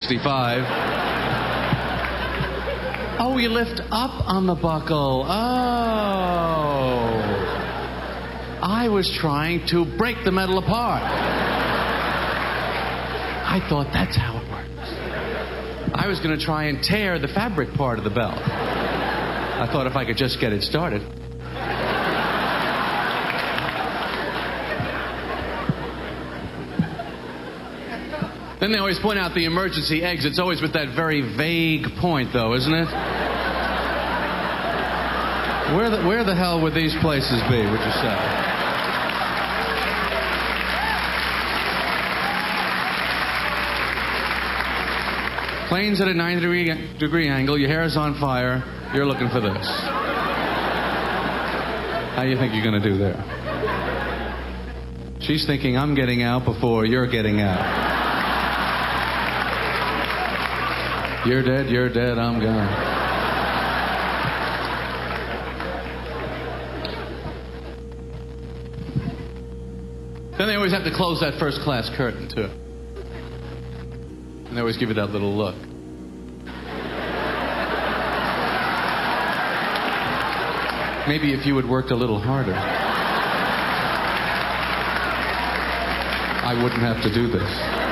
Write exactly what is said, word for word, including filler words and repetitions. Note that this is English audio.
sixty-five. Oh, you lift up on the buckle. Oh. I was trying to break the metal apart. I thought that's how it works. I was going to try and tear the fabric part of the belt. I thought if I could just get it started. Then they always point out the emergency exits, always with that very vague point, though, isn't it? Where the, where the hell would these places be, would you say? Plane's at a ninety degree, degree angle, your hair is on fire, you're looking for this. How do you think you're going to do there? She's thinking, I'm getting out before you're getting out. You're dead, you're dead, I'm gone. Then they always have to close that first class curtain, too. And they always give you that little look. Maybe if you had worked a little harder, I wouldn't have to do this.